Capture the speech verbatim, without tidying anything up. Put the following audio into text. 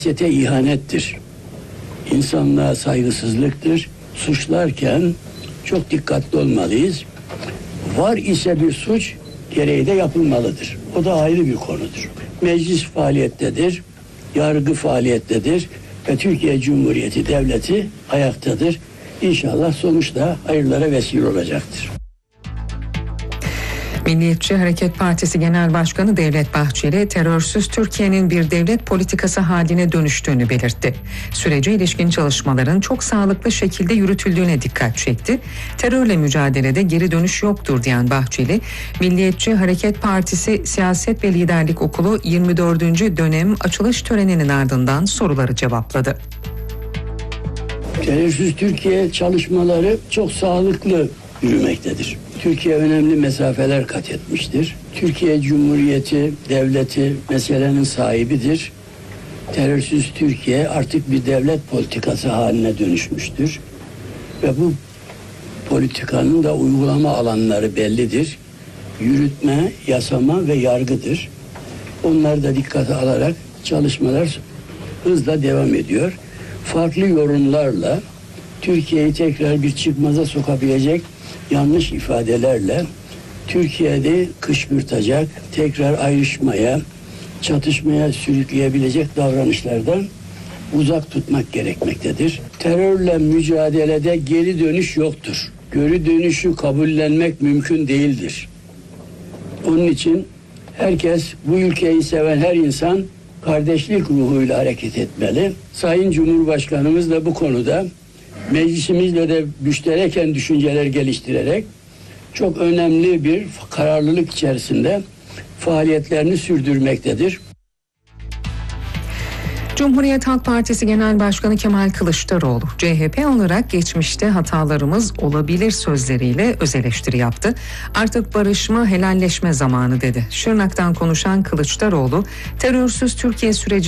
Siyasete ihanettir. İnsanlığa saygısızlıktır. Suçlarken çok dikkatli olmalıyız. Var ise bir suç, gereği de yapılmalıdır. O da ayrı bir konudur. Meclis faaliyettedir, yargı faaliyettedir ve Türkiye Cumhuriyeti Devleti ayaktadır. İnşallah sonuçta hayırlara vesile olacaktır. Milliyetçi Hareket Partisi Genel Başkanı Devlet Bahçeli, terörsüz Türkiye'nin bir devlet politikası haline dönüştüğünü belirtti. Sürece ilişkin çalışmaların çok sağlıklı şekilde yürütüldüğüne dikkat çekti. Terörle mücadelede geri dönüş yoktur diyen Bahçeli, Milliyetçi Hareket Partisi Siyaset ve Liderlik Okulu yirmi dördüncü dönem açılış töreninin ardından soruları cevapladı. Terörsüz Türkiye çalışmaları çok sağlıklı yürümektedir. Türkiye önemli mesafeler kat etmiştir. Türkiye Cumhuriyeti Devleti meselenin sahibidir. Terörsüz Türkiye artık bir devlet politikası haline dönüşmüştür. Ve bu politikanın da uygulama alanları bellidir. Yürütme, yasama ve yargıdır. Onları da dikkate alarak çalışmalar hızla devam ediyor. Farklı yorumlarla Türkiye'yi tekrar bir çıkmaza sokabilecek yanlış ifadelerle Türkiye'de kışkırtacak, tekrar ayrışmaya, çatışmaya sürükleyebilecek davranışlardan uzak tutmak gerekmektedir. Terörle mücadelede geri dönüş yoktur. Geri dönüşü kabullenmek mümkün değildir. Onun için herkes, bu ülkeyi seven her insan kardeşlik ruhuyla hareket etmeli. Sayın Cumhurbaşkanımız da bu konuda meclisimizle de müştereken düşünceler geliştirerek çok önemli bir kararlılık içerisinde faaliyetlerini sürdürmektedir. Cumhuriyet Halk Partisi Genel Başkanı Kemal Kılıçdaroğlu, C H P olarak geçmişte hatalarımız olabilir sözleriyle öz eleştiri yaptı. Artık barışma, helalleşme zamanı dedi. Şırnak'tan konuşan Kılıçdaroğlu, terörsüz Türkiye süreci